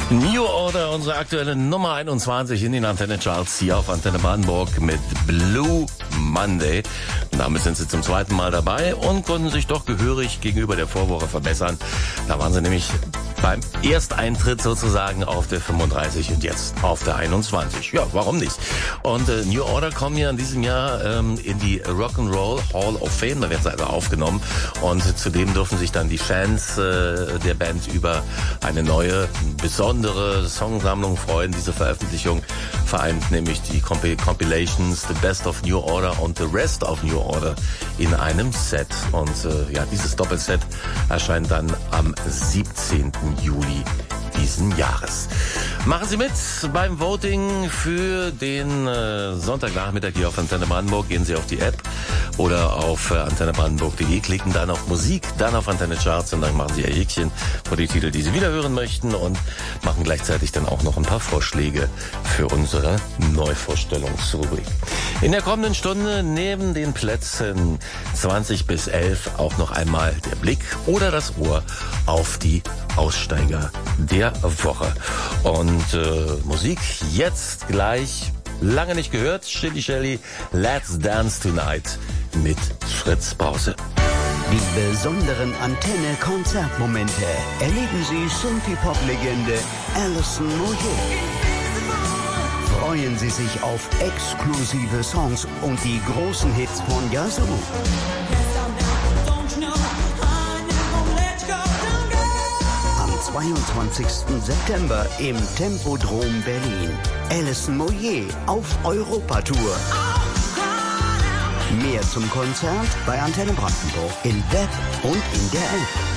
New Order, unsere aktuelle Nummer 21 in den Antenne-Charts hier auf Antenne Brandenburg mit Blue Monday. Damit sind sie zum zweiten Mal dabei und konnten sich doch gehörig gegenüber der Vorwoche verbessern. Da waren sie nämlich beim Ersteintritt sozusagen auf der 35 und jetzt auf der 21. Ja, warum nicht? Und New Order kommen ja in diesem Jahr in die Rock'n'Roll Hall of Fame. Da werden sie also aufgenommen und zudem dürfen sich dann die Fans der Band über eine neue, besondere Songsammlung freuen. Diese Veröffentlichung vereint nämlich die Compilations The Best of New Order und The Rest of New Order in einem Set. Und ja, dieses Doppelset erscheint dann am 17. Juli diesen Jahres. Machen Sie mit beim Voting für den Sonntagnachmittag hier auf Antenne Brandenburg. Gehen Sie auf die App oder auf antennebrandenburg.de, klicken dann auf Musik, dann auf Antenne Charts und dann machen Sie Ihr Häkchen vor die Titel, die Sie wiederhören möchten und machen gleichzeitig dann auch noch ein paar Vorschläge für unsere Neuvorstellungsrubrik. In der kommenden Stunde neben den Plätzen 20 bis 11 auch noch einmal der Blick oder das Ohr auf die Aussteiger der Woche. Und Musik jetzt gleich, lange nicht gehört, Chili Shelly, Let's Dance Tonight mit Fritz Pause. Die besonderen Antenne-Konzertmomente erleben Sie Synthie-Pop-Legende Alison Moyet. Freuen Sie sich auf exklusive Songs und die großen Hits von Yazoo. Am 22. September im Tempodrom Berlin. Alison Moyet auf Europatour. Mehr zum Konzert bei Antenne Brandenburg im Web und in der App.